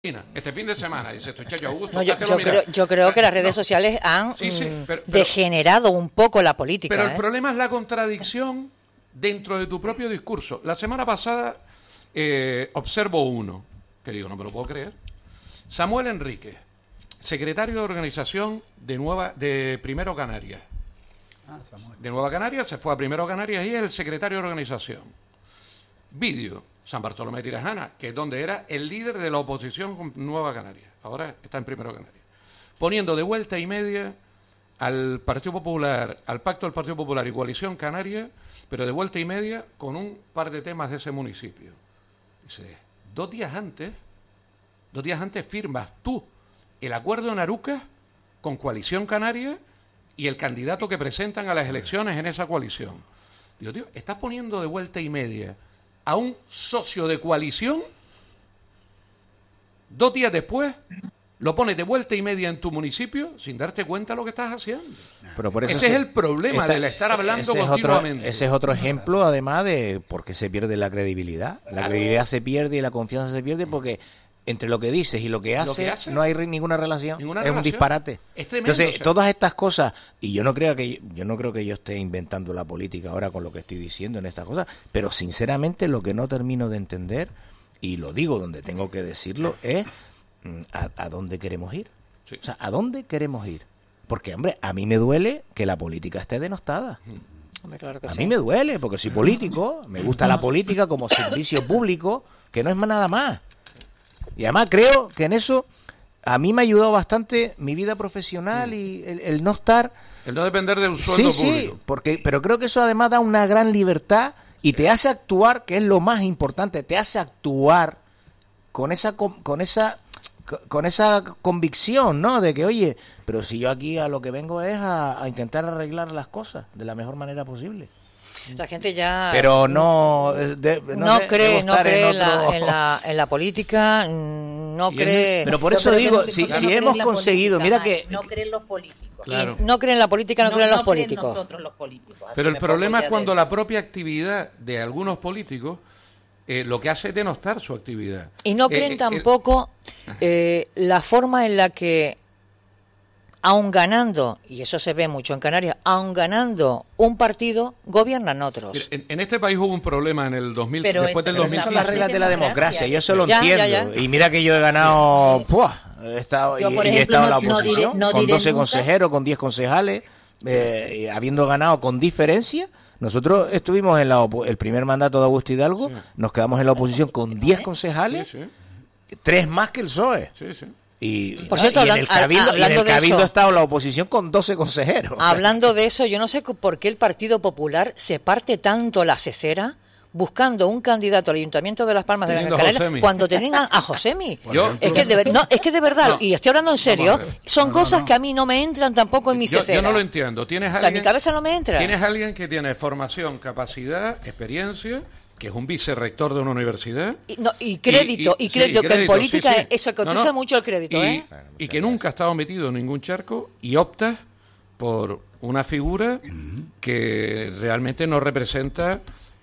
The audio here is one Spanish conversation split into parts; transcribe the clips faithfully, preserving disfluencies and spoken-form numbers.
Este fin de semana, dice esto, Chacho Augusto. No, yo, yo, creo, yo creo que las redes no. sociales han sí, sí, pero, pero, degenerado un poco la política. Pero ¿eh? el problema es la contradicción dentro de tu propio discurso. La semana pasada eh, observo uno, que digo, no me lo puedo creer. Samuel Enríquez, secretario de organización de Nueva de Primero Canarias. Ah, Samuel. De Nueva Canarias, se fue a Primero Canarias y es el secretario de organización. Vídeo. San Bartolomé de Tirajana, que es donde era el líder de la oposición con Nueva Canarias. Ahora está en Primero Canarias. Poniendo de vuelta y media al Partido Popular, al Pacto del Partido Popular y Coalición Canaria, pero de vuelta y media con un par de temas de ese municipio. Dice, dos días antes, dos días antes firmas tú el acuerdo de Naruca con Coalición Canaria y el candidato que presentan a las elecciones en esa coalición. Digo, tío, estás poniendo de vuelta y media a un socio de coalición, dos días después lo pones de vuelta y media en tu municipio sin darte cuenta de lo que estás haciendo. Pero por eso ese se, es el problema del estar hablando ese continuamente. Es otro, ese es otro ejemplo, además, de por qué se pierde la credibilidad. La claro. credibilidad se pierde y la confianza se pierde porque entre lo que dices y lo que haces, lo que hace, no hay ninguna relación. Ninguna es relación. Un disparate. Es tremendo. Entonces, o sea, todas estas cosas, y yo no creo que yo no creo que yo esté inventando la política ahora con lo que estoy diciendo en estas cosas, pero sinceramente lo que no termino de entender, y lo digo donde tengo que decirlo, es a, a dónde queremos ir. Sí. O sea, ¿a dónde queremos ir? Porque, hombre, a mí me duele que la política esté denostada. Hombre, claro que a sí. mí me duele, porque soy político, me gusta la política como servicio público, que no es nada más. Y además creo que en eso a mí me ha ayudado bastante mi vida profesional y el, el no estar... El no depender del sueldo sí, público. Sí, porque, pero creo que eso además da una gran libertad y te hace actuar, que es lo más importante, te hace actuar con esa con esa con esa convicción, ¿no? De que, oye, pero si yo aquí a lo que vengo es a, a intentar arreglar las cosas de la mejor manera posible. La gente ya pero no de, no, no sé, cree no cree en, en, otro... la, en la en la política, no cree. Pero por eso digo, si, si no hemos conseguido, mira que no creen los políticos. Claro. No creen en la política, no, no creen no los políticos. Creen nosotros los políticos. Pero el problema es cuando la propia actividad de algunos políticos eh, lo que hace es denostar su actividad. Y no creen eh, tampoco el... eh, la forma en la que, aun ganando, y eso se ve mucho en Canarias, aun ganando un partido, gobiernan otros. En, en este país hubo un problema en el dos mil, pero después del dos mil. Esas son las reglas de la democracia, yo eso lo ya, entiendo. Ya, ya. Y mira que yo he ganado, ¡puah! He estado, yo, y, ejemplo, y he estado en la oposición, no diré, no con doce nunca. Consejeros, con diez concejales, eh, habiendo ganado con diferencia. Nosotros estuvimos en la el primer mandato de Augusto Hidalgo, sí. Nos quedamos en la oposición con diez concejales, sí, sí. tres más que el P S O E. Sí, sí. Y, por cierto, y en el Cabildo, y en el cabildo ha estado la oposición con doce consejeros. Hablando o sea. de eso, yo no sé por qué el Partido Popular se parte tanto la cesera buscando un candidato al Ayuntamiento de Las Palmas de Gran Canaria cuando tenían a Josemi. Yo, es, que de, no, es que de verdad, no, y estoy hablando en serio, son no, cosas no, no. que a mí no me entran tampoco en mi yo, cesera. Yo no lo entiendo. ¿Tienes alguien, o sea, mi cabeza no me entra. Tienes alguien que tiene formación, capacidad, experiencia, que es un vicerrector de una universidad. Y, no, y crédito, y, y, y crédito, sí, que crédito, en política sí, sí. eso que utiliza no, no. mucho el crédito. Y, ¿eh? y que nunca ha estado metido en ningún charco y opta por una figura uh-huh. que realmente no representa...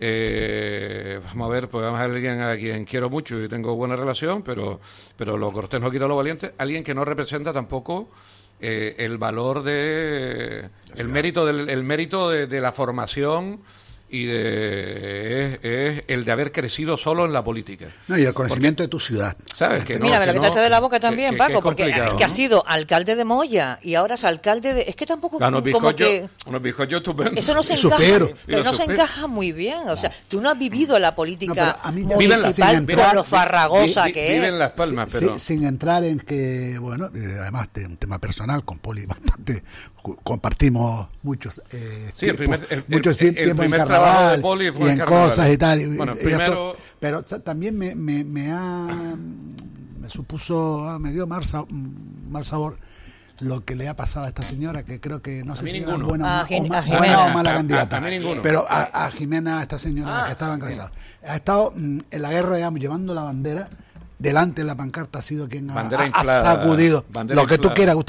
Eh, vamos a ver, pues vamos a alguien a quien quiero mucho y tengo buena relación, pero pero lo cortés no quita lo valiente, alguien que no representa tampoco eh, el valor de el mérito del el mérito de, de la formación y de es, es el de haber crecido solo en la política. No, y el conocimiento porque, de tu ciudad. ¿Sabes? Que no, Mira, me lo quitaste no, de la boca también, que, Paco, que es porque es que ha sido alcalde de Moya y ahora es alcalde de... Es que tampoco unos como que... Unos bizcochos estupendos. Eso no se y encaja, supero. pero no se encaja muy bien. O sea, tú no has vivido la política no, municipal entrar, con lo farragosa vi, que vive es. En Las Palmas, pero... Sí, sin entrar en que, bueno, además de un tema personal con Poli bastante... compartimos muchos eh, sí, el primer, el, muchos el, el primer trabajo de Poli fue y en cosas y tal y, bueno, y primero... esto, pero también me, me, me ha me supuso me dio mal, mal sabor lo que le ha pasado a esta señora, que creo que no a sé mí si ninguno. era buena, a, o, a, ma, a buena o mala candidata, a, a mí ninguno. pero a, a Jimena, esta señora ah, que estaba encabezada, ha estado mm, en la guerra, digamos, llevando la bandera delante de la pancarta, ha sido quien ha, ha sacudido bandera lo que inflada. Tú quieras, Gustavo,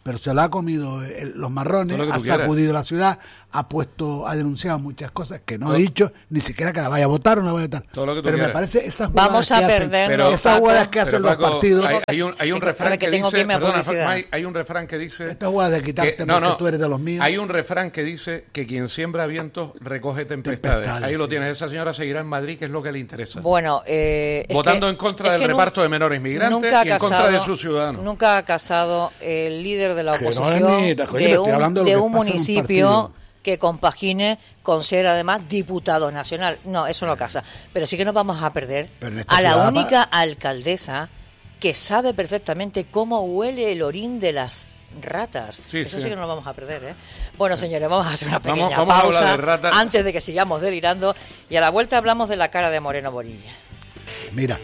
pero se lo ha comido el, los marrones, Todo lo que ha tú quieras. sacudido la ciudad, ha puesto, ha denunciado muchas cosas que no ha dicho, ni siquiera que la vaya a votar o no la vaya a votar. Todo lo que tú pero me quieras. parece esas jugadas Vamos que a hacen, perdernos, pero- esas Paco. jugadas que hacen Pero, los Paco, partidos, hay, hay un, hay un que- refrán que que tengo que dice, irme a perdona, publicidad. hay, hay un refrán que dice, estas jugadas de quitarte que- no, porque no, tú eres de los míos. hay un refrán que dice que quien siembra vientos recoge tempestades. Tempestades, Ahí lo sí. tienes, esa señora seguirá en Madrid, que es lo que le interesa. Bueno, eh, es Votando que- en contra es del que nu- reparto de menores migrantes nunca ha y en contra de casado- sus ciudadanos. Nunca ha casado el líder de la Que no oposición emitas, coño, de estoy un, hablando de de lo que un pasa en un municipio partido. que compagine con ser además diputado nacional. No, eso no casa. Pero sí que nos vamos a perder Pero en esta a la ciudad única va- alcaldesa que sabe perfectamente cómo huele el orín de las ratas. Sí, Eso sí. sí. que no lo vamos a perder, ¿eh? Bueno, señores, vamos a hacer una pequeña Vamos- vamos a hablar pausa de ratas. antes de que sigamos delirando y a la vuelta hablamos de la cara de Moreno Bonilla. Mira,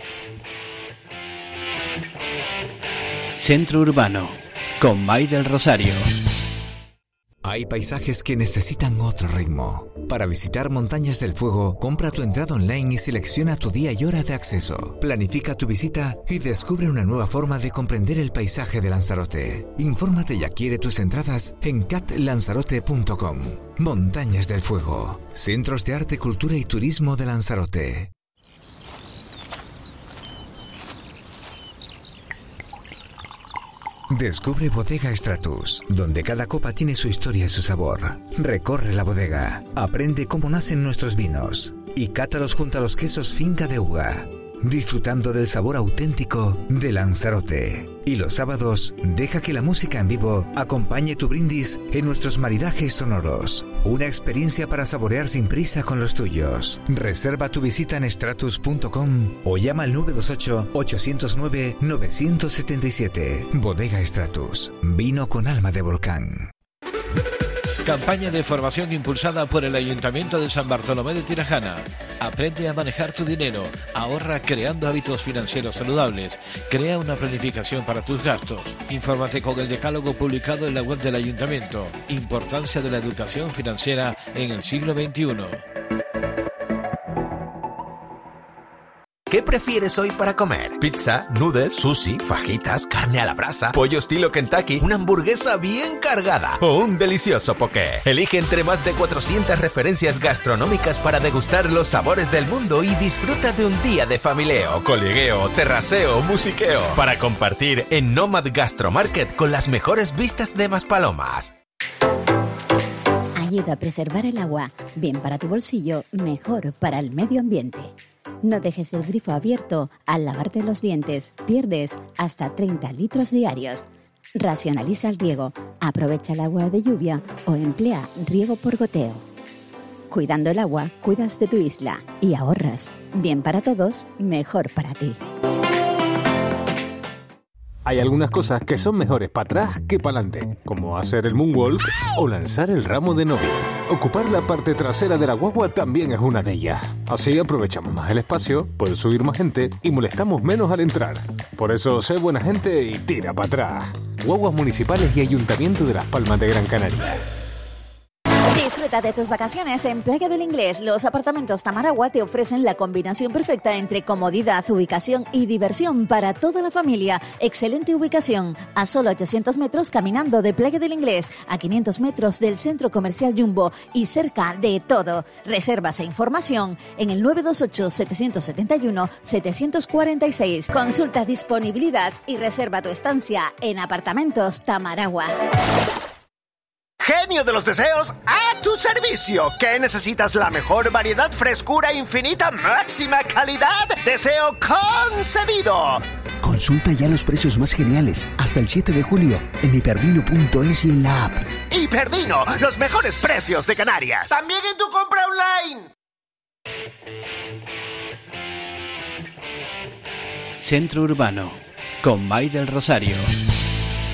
Centro Urbano, con May del Rosario. Hay paisajes que necesitan otro ritmo. Para visitar Montañas del Fuego, compra tu entrada online y selecciona tu día y hora de acceso. Planifica tu visita y descubre una nueva forma de comprender el paisaje de Lanzarote. Infórmate y adquiere tus entradas en cat lanzarote punto com. Montañas del Fuego, Centros de Arte, Cultura y Turismo de Lanzarote. Descubre Bodega Stratus, donde cada copa tiene su historia y su sabor. Recorre la bodega, aprende cómo nacen nuestros vinos y cátalos junto a los quesos Finca de Uga, disfrutando del sabor auténtico de Lanzarote. Y los sábados, deja que la música en vivo acompañe tu brindis en nuestros maridajes sonoros. Una experiencia para saborear sin prisa con los tuyos. Reserva tu visita en stratus punto com o llama al nueve dos ocho, ocho cero nueve, nueve siete siete. Bodega Stratus, vino con alma de volcán. Campaña de formación impulsada por el Ayuntamiento de San Bartolomé de Tirajana. Aprende a manejar tu dinero, ahorra creando hábitos financieros saludables, crea una planificación para tus gastos. Infórmate con el decálogo publicado en la web del Ayuntamiento. Importancia de la educación financiera en el siglo veintiuno. ¿Qué prefieres hoy para comer? ¿Pizza, noodles, sushi, fajitas, carne a la brasa, pollo estilo Kentucky, una hamburguesa bien cargada o un delicioso poké? Elige entre más de cuatrocientas referencias gastronómicas para degustar los sabores del mundo y disfruta de un día de familieo, colegueo, terraceo, musiqueo para compartir en Nomad Gastromarket con las mejores vistas de Maspalomas. Ayuda a preservar el agua, bien para tu bolsillo, mejor para el medio ambiente. No dejes el grifo abierto, al lavarte los dientes pierdes hasta treinta litros diarios. Racionaliza el riego, aprovecha el agua de lluvia o emplea riego por goteo. Cuidando el agua, cuidas de tu isla y ahorras. Bien para todos, mejor para ti. Hay algunas cosas que son mejores para atrás que para adelante, como hacer el moonwalk o lanzar el ramo de novia. Ocupar la parte trasera de la guagua también es una de ellas. Así aprovechamos más el espacio, puede subir más gente y molestamos menos al entrar. Por eso, sé buena gente y tira para atrás. Guaguas municipales y Ayuntamiento de Las Palmas de Gran Canaria. Disfruta de tus vacaciones en Playa del Inglés. Los apartamentos Tamaragua te ofrecen la combinación perfecta entre comodidad, ubicación y diversión para toda la familia. Excelente ubicación, a solo ochocientos metros caminando de Playa del Inglés, a quinientos metros del Centro Comercial Jumbo y cerca de todo. Reservas e información en el nueve dos ocho, siete siete uno, siete cuatro seis. Consulta disponibilidad y reserva tu estancia en Apartamentos Tamaragua. Genio de los deseos, a tu servicio. ¿Qué necesitas? La mejor variedad, frescura infinita, máxima calidad. Deseo concedido. Consulta ya los precios más geniales hasta el siete de julio en hiperdino punto es y en la app. Hiperdino, los mejores precios de Canarias. También en tu compra online. Centro Urbano, con May del Rosario.